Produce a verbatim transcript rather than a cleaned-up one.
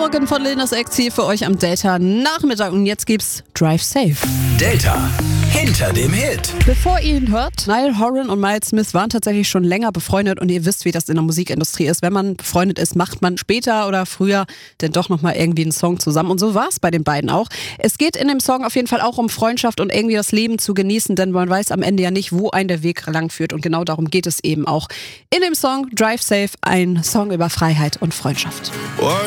Morgen von Lil Nas X hier für euch am Delta Nachmittag und jetzt gibt's Drive Safe. Delta hinter dem Hit. Bevor ihr ihn hört, Niall Horan und Miles Smith waren tatsächlich schon länger befreundet und ihr wisst, wie das in der Musikindustrie ist. Wenn man befreundet ist, macht man später oder früher denn doch nochmal irgendwie einen Song zusammen und so war es bei den beiden auch. Es geht in dem Song auf jeden Fall auch um Freundschaft und irgendwie das Leben zu genießen, denn man weiß am Ende ja nicht, wo ein der Weg lang führt und genau darum geht es eben auch. In dem Song Drive Safe, ein Song über Freiheit und Freundschaft.